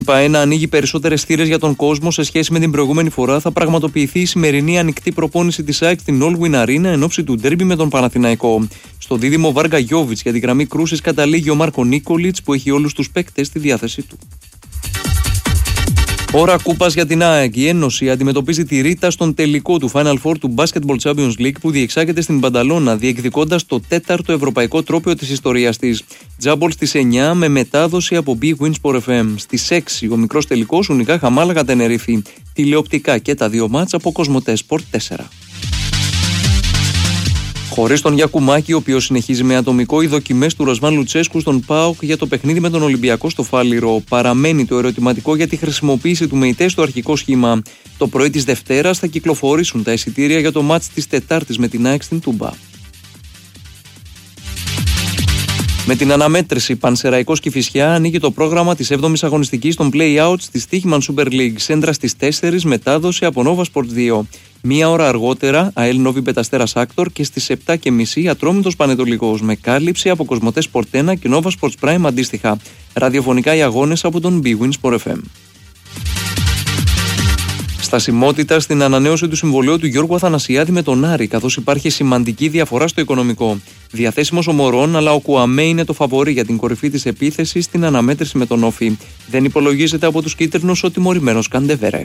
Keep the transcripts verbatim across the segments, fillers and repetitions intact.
ένα ανοίγει περισσότερες θύρες για τον κόσμο σε σχέση με την προηγούμενη φορά. Θα πραγματοποιηθεί η σημερινή ανοιχτή προπόνηση της ΑΕΚ στην All Win Arena εν ώψη του ντέρμπι με τον Παναθηναϊκό. Στο δίδυμο Βάργα Γιόβιτς για την γραμμή κρούσης καταλήγει ο Μάρκο Νίκολιτς που έχει όλους τους παίκτες στη διάθεσή του. Ώρα κούπας για την ΑΕΚ. Η Ένωση αντιμετωπίζει τη Ρίτα στον τελικό του Final Four του Basketball Champions League που διεξάγεται στην Μπανταλώνα, διεκδικώντας το τέταρτο ευρωπαϊκό τρόπαιο της ιστορίας της. Τζάμπολ στις εννιά με μετάδοση από Big Win Sport εφ εμ. Στις έξι ο μικρός τελικός Ουνικά Μάλαγα Τενερίφη. Τηλεοπτικά και τα δύο μάτς από Κοσμοτέ Sport τέσσερα. Χωρίς τον Γιακουμάκη, ο οποίος συνεχίζει με ατομικό οι δοκιμές του Ροσβάν Λουτσέσκου στον ΠΑΟΚ για το παιχνίδι με τον Ολυμπιακό στο Φάληρο, παραμένει το ερωτηματικό για τη χρησιμοποίηση του ΜΕΙΤΕ στο αρχικό σχήμα. Το πρωί της Δευτέρας θα κυκλοφορήσουν τα εισιτήρια για το μάτς της Τετάρτης με την ΑΕΚ στην Τούμπα. Με την αναμέτρηση Πανσεραϊκός Κηφισιά ανοίγει το πρόγραμμα της έβδομης αγωνιστικής των play-outs της Stoichman Super League. Σέντρα στις τέσσερις, μετάδοση από Nova Sports δύο. Μία ώρα αργότερα ΑΕΛ Νόβι Πεταστέρας Άκτορ και στις επτά και μισή Ατρόμητος Πανετολικός με κάλυψη από Κοσμοτέ Sport ένα και Nova Sports Prime αντίστοιχα. Ραδιοφωνικά οι αγώνες από τον Big Win Sport εφ εμ. Στασιμότητα στην ανανέωση του συμβολαίου του Γιώργου Αθανασιάδη με τον Άρη, καθώς υπάρχει σημαντική διαφορά στο οικονομικό. Διαθέσιμος ο Μωρόν, αλλά ο Κουαμέ είναι το φαβορί για την κορυφή της επίθεσης στην αναμέτρηση με τον Όφη. Δεν υπολογίζεται από τους κίτρινους ο τιμωρημένος Καντεβέρε.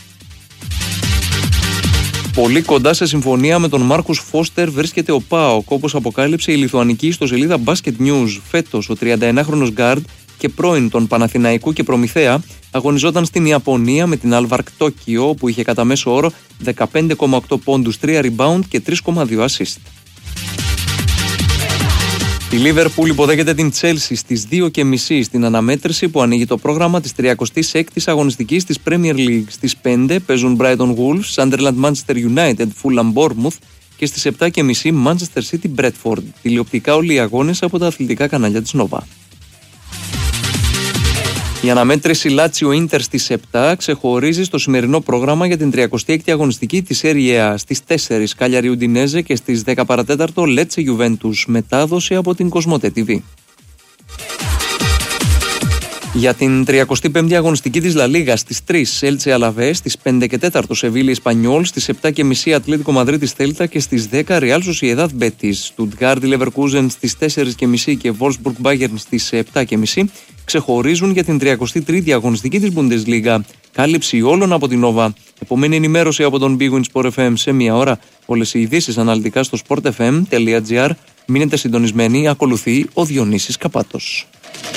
Πολύ κοντά σε συμφωνία με τον Μάρκους Φώστερ βρίσκεται ο ΠΑΟΚ, όπως αποκάλυψε η λιθουανική ιστοσελίδα Basket News. Φέτος ο τριανταενάχρονος γκάρντ και πρώην των Παναθηναϊκού και Προμηθέα αγωνιζόταν στην Ιαπωνία με την Alvark Τόκιο, που είχε κατά μέσο όρο δεκαπέντε κόμμα οκτώ πόντους, τρία rebound και τρία κόμμα δύο assist. Η Λίβερπουλ υποδέχεται την Τσέλσι στις δύο και μισή στην αναμέτρηση που ανοίγει το πρόγραμμα της τριανταέκτης έκτης αγωνιστικής της Premier League. Στις πέντε παίζουν Brighton Wolves, Sunderland Manchester United, Fulham Bournemouth και στις επτά και μισή Manchester City Bradford. Τηλεοπτικά όλοι οι αγώνες από τα αθλητικά κανάλια της Nova. Η αναμέτρηση Λάτσιο Ίντερ στις επτά ξεχωρίζει στο σημερινό πρόγραμμα για την τριανταέκτη έκτη αγωνιστική της Serie A. Στις τέσσερις Κάλιαρι Ουντινέζε και στις δέκα παρατέταρτο Λέτσε Γιουβέντους. Μετάδοση από την Κοσμοτέ τι βι. Για την τριανταέκτη πέμπτη αγωνιστική της Λα Λίγα στις τρεις Έλτσε Αλαβέ, στις πέντε και τέσσερα Σεβίλη Εσπανιόλ, στις επτά και μισή Ατλέτικο Μαδρίτης Θέλτα και στις δέκα Ρεάλ Σοσιεδάδ Μπέτις. Στουτγκάρντι Λεβερκούζεν στις τέσσερις και μισή και Βόλσμπουργκ Μπάγερν στις επτά και μισή ξεχωρίζουν για την τριανταέκτη τρίτη αγωνιστική της Bundesliga. Κάλυψη όλων από την Nova. Επομένη ενημέρωση από τον Big Win Sport εφ εμ σε μία ώρα. Όλες οι ειδήσεις αναλυτικά στο sport f m τελεία g r. Μείνετε συντονισμένοι, ακολουθεί ο Διονύσης Καπάτος.